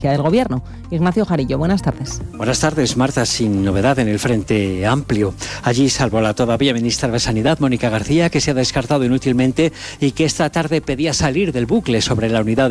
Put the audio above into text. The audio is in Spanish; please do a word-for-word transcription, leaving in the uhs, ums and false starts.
del Gobierno. Ignacio Jarillo, buenas tardes. Buenas tardes, Marta. Sin novedad en el Frente Amplio. Allí, salvo la todavía ministra de Sanidad, Mónica García, que se ha descartado inútilmente y que esta tarde pedía salir del bucle sobre la unidad de